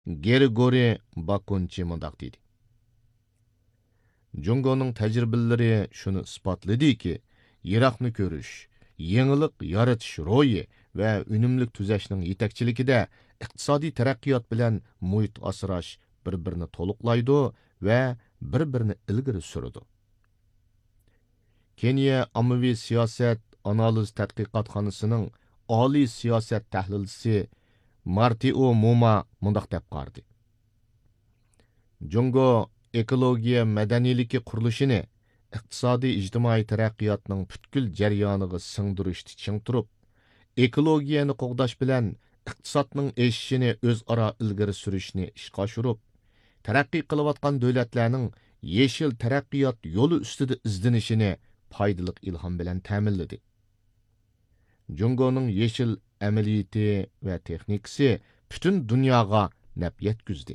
Gerigori Bakunchi mundaq deydi. Jungoning tajribalari shuni isbotladiki, yiroqni ko'rish, yangilik yaratish ro'yi va unumli tuzashning yetakchiligida iqtisodiy taraqqiyot bilan muhit asrash bir-birini to'liqlaydi va bir-birini ilgari suradi. Keniya ommaviy siyosat analiz tadqiqotxonasining oliy siyosat tahlilchisi Martio Muma mundaq deb qardi. Jungo ekologiya madaniyligi qurilishini iqtisodiy ijtimoiy taraqqiyotning butkul jarayoniga singdirishni ching turib, ekologiyani qo'g'dash bilan iqtisodning o'sishini o'zaro ilgari surishni ishga oshirib, taraqqiy qilayotgan davlatlarning yeshil taraqqiyot yo'li ustida izlanishini foydali ilhom bilan ta'minladi. Jungoning yeshil amaliyati va texnikasi butun dunyoga naf yetkazdi.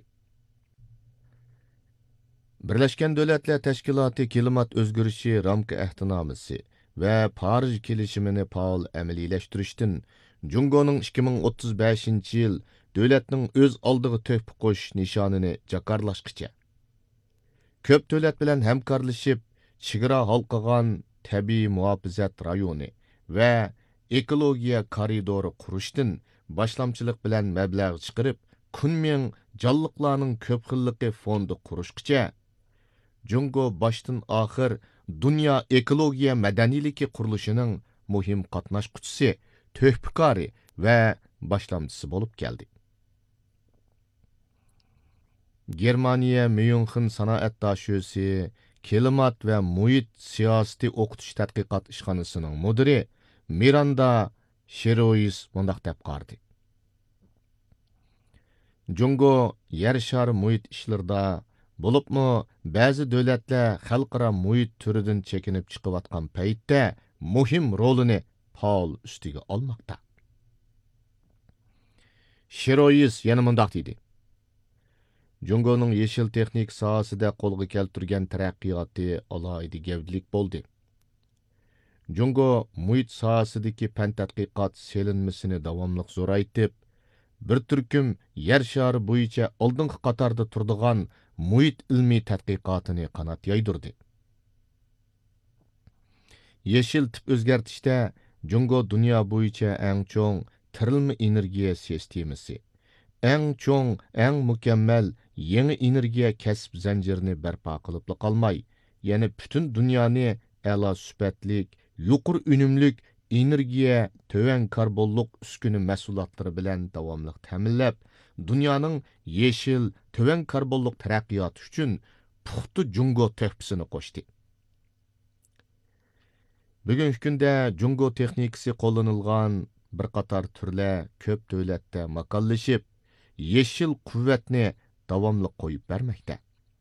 Birleşken Devletler Teşkilatı Klimat Özgürüşü Ramka Ehtinamisi ve Paris Kelişimini faol əməliyləşdirişdən Jungo'nun 2035 yıl devletinin öz aldığı töhfə qoşuş nişanını jakarlaşqıca. Köp devlet bilen hemkarlaşıp chegara halqıgan tabiiy muhafizat rayoni ve ekologiya koridoru qurishdan başlamçılık bilen məbləğ chiqarib, Kunming canlıqlarının köp xilliki fondu qurishqıca Jungo baştan ahir dünya ekologiya madaniyligi qurilishining muhim qatnashquchisi, töhfəkari ve başlamçısı bolup geldi. Germaniya München Sanoat Daşösi, Klimat ve Muhit Siyaseti Okutuş Tadqiqat İşxanasının müdiri Miranda Sherois mundaq dep qardi. Jungo yer şar muhit işlərdə bo'libmi ba'zi davlatlar xalqaro muhit turidan chekinib chiqayotgan paytda muhim rolini faol ustiga olmoqda. Sherois yana mundaq deydi. Jungoning yeshil texnik sohasida qo'lga keltirgan taraqqiyoti alohida gavdalik bo'ldi. Jungo muhit sohasidagi fan tadqiqot selinmasini davomli zo'raytib, bir turkum yer shari bo'yicha oldingi qatorda turadigan muhit ilmiy tadqiqotini qanot yaydirdi. Yeshil tip o'zgartishda Jungo dunyo bo'yicha eng cho'ng tirilma energiya sistemasi, eng cho'ng, eng mukammal yangi energiya kasb zanjirini barpo qilib qolmay, yana butun dunyoni a'lo sifatlik, yuqori unumlik energiya töven karbonluq uskuni mahsulotlari bilan davomli ta'minlab, dunyoning yeshil töven karbonluq taraqqiyoti uchun puxta Jungo töhfasini qo'shdi. Bugungi kunda Jungo texnikasi qo'llanilgan bir qator turlar ko'p davlatda makonlashib, yeshil quvvatni davomli qo'yib bermoqda.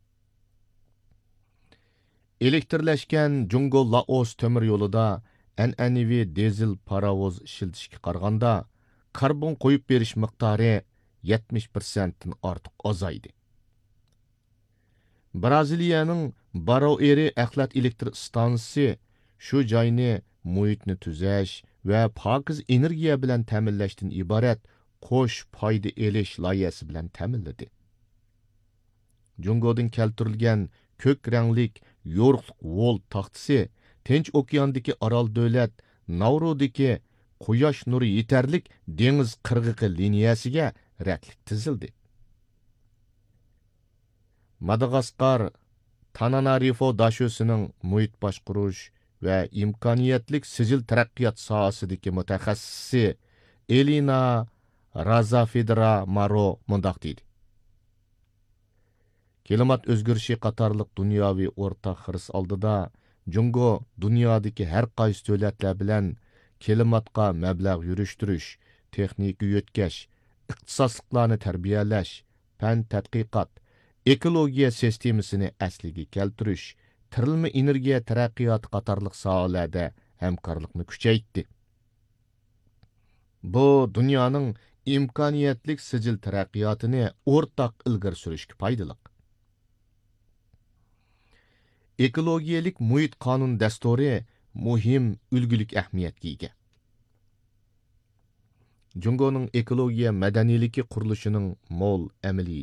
Elektrlashgan Jungo Laos temir yo'lida an'anaviy dizel parovoz ishlatishga qaraganda karbon qo'yib berish miqdori 70% dan ortiq azaydi. Braziliyaning Baroeri axlat elektr stansiyasi shu joyni muhitni tuzash va pokiz energiya bilan ta'minlashdan iborat qo'sh foyda elish loyihasi bilan ta'minladi. Jungodan keltirilgan ko'k ranglik yo'riqliq vol taxtasi Tinch okeandagi orol davlat Naurudagi quyosh nuri yetarlik dengiz qirg'iqi liniyasiga ratlik tizildi. Madagaskar Tananarifo dashosining muhit boshqarish va imkoniyatlik sijil taraqqiyot sohasidagi mutaxassisi Elina Razafedra Maro mundaq deydi. Klimat o'zgarishi qatorliq dunyoviy o'rtaq xiris oldida Jungo dunyodagi har qaysi davlatlar bilan klimatga mablag' yurishtirish, texnika yetkash, ixtisosliklarni tarbiyalash, fan tadqiqot, ekologiya sistemasini asliga keltirish, tirilma energiya taraqqiyoti qatorliq sohalarda hamkorlikni kuchaytdi. Bu dunyoning imkoniyatlik sijil taraqqiyotini o'rtaq ilgari surishga foydali. Ekologiyalik muhit qonun dasturi muhim ulgulik ahamiyatga ega. جۇڭگونىڭ ئېكولوگىيە مەدەنىيلىكى قۇرۇلۇشىنىڭ مول ئەمەلىيىتى.